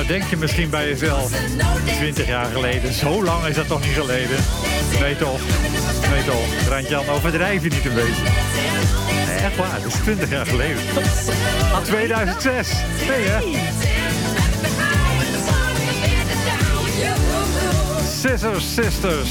dat denk je misschien bij jezelf. 20 jaar geleden, zo lang is dat toch niet geleden? Nee toch, Randjan, overdrijf je niet een beetje. Nee, echt waar, dat is 20 jaar geleden. 2006, nee hè? Scissors Sisters.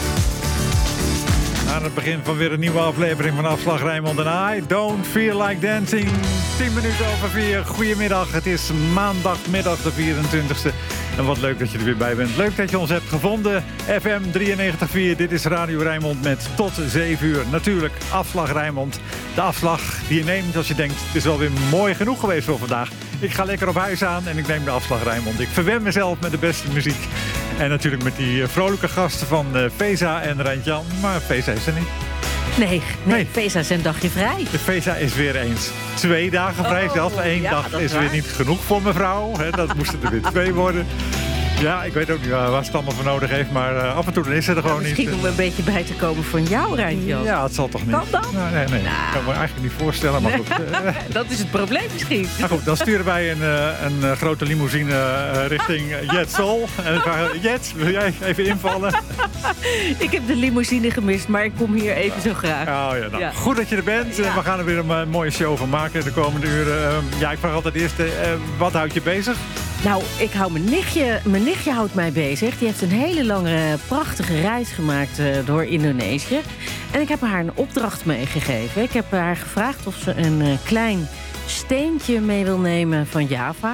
Aan het begin van weer een nieuwe aflevering van Afslag Rijnmond en I Don't Feel Like Dancing. 10 minuten over 4. Goedemiddag, het is maandagmiddag de 24e. En wat leuk dat je er weer bij bent. Leuk dat je ons hebt gevonden. FM 93.4, dit is Radio Rijnmond met tot 7 uur. Natuurlijk Afslag Rijnmond. De afslag die je neemt als je denkt, het is wel weer mooi genoeg geweest voor vandaag. Ik ga lekker op huis aan en ik neem de Afslag Rijnmond. Ik verwen mezelf met de beste muziek. En natuurlijk met die vrolijke gasten van Feza en Randjan. Maar Feza is er niet. Nee, Feza is een dagje vrij. De Feza is weer eens 2 dagen vrij. Zelfs 1 dag is weer niet genoeg voor mevrouw. Dat moesten er weer 2 worden. Ja, ik weet ook niet waar ze het allemaal voor nodig heeft. Maar af en toe dan is ze er gewoon misschien niet. Misschien om een beetje bij te komen van jou, Randjan. Ja, het zal toch niet. Kan dan? Nee. Ik kan me eigenlijk niet voorstellen. Maar goed. Dat is het probleem misschien. Nou goed, dan sturen wij een grote limousine richting Jetsol. En dan vragen we, Jets, wil jij even invallen? Ik heb de limousine gemist, maar ik kom hier even zo graag. Oh, ja, nou, goed dat je er bent. Ja. We gaan er weer een mooie show van maken de komende uren. Ik vraag altijd eerst, wat houdt je bezig? Nou, ik hou mijn nichtje houdt mij bezig. Die heeft een hele lange, prachtige reis gemaakt door Indonesië. En ik heb haar een opdracht meegegeven. Ik heb haar gevraagd of ze een klein steentje mee wil nemen van Java.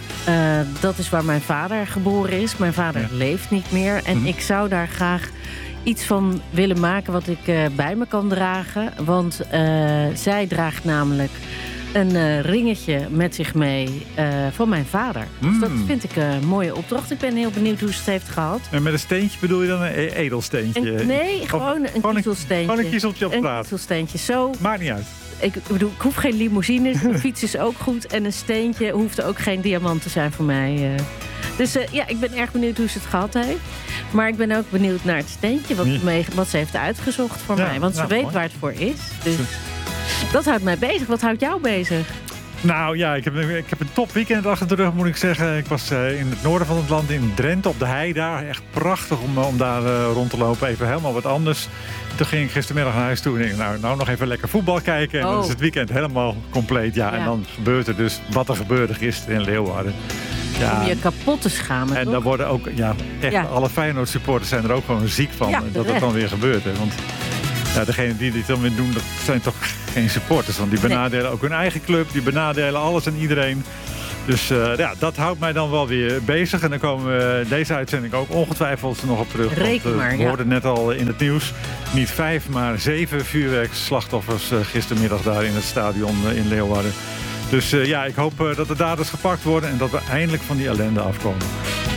Dat is waar mijn vader geboren is. Mijn vader leeft niet meer. En ik zou daar graag iets van willen maken wat ik bij me kan dragen. Want zij draagt namelijk een ringetje met zich mee van mijn vader. Dus dat vind ik een mooie opdracht. Ik ben heel benieuwd hoe ze het heeft gehad. En met een steentje bedoel je dan een edelsteentje? Gewoon een kiezelsteentje. Gewoon een kiezeltje op straat? Een kiezelsteentje, zo. Maakt niet uit. Ik bedoel, ik hoef geen limousines. Een fiets is ook goed. En een steentje hoeft ook geen diamant te zijn voor mij. Dus ik ben erg benieuwd hoe ze het gehad heeft. Maar ik ben ook benieuwd naar het steentje wat ze heeft uitgezocht voor mij. Want ze weet mooi waar het voor is. Dus dat houdt mij bezig. Wat houdt jou bezig? Nou ja, ik heb een top weekend achter de rug, moet ik zeggen. Ik was in het noorden van het land, in Drenthe, op de hei daar. Echt prachtig om daar rond te lopen. Even helemaal wat anders. Toen ging ik gistermiddag naar huis toe en ik nou nog even lekker voetbal kijken. En dan is het weekend helemaal compleet. Ja. En dan gebeurt er dus wat er gebeurde gisteren in Leeuwarden. Ja. Om je kapot te schamen, en toch? dan worden ook, alle Feyenoord supporters zijn er ook gewoon ziek van. Dat het dan weer gebeurt. Hè. Want degenen die dit dan weer doen, dat zijn toch geen supporters. Want die benadelen ook hun eigen club. Die benadelen alles en iedereen. Dus dat houdt mij dan wel weer bezig. En dan komen we deze uitzending ook ongetwijfeld nog op terug. Reken maar, we hoorden net al in het nieuws. Niet 5, maar 7 vuurwerkslachtoffers gistermiddag daar in het stadion in Leeuwarden. Dus ik hoop dat de daders gepakt worden en dat we eindelijk van die ellende afkomen.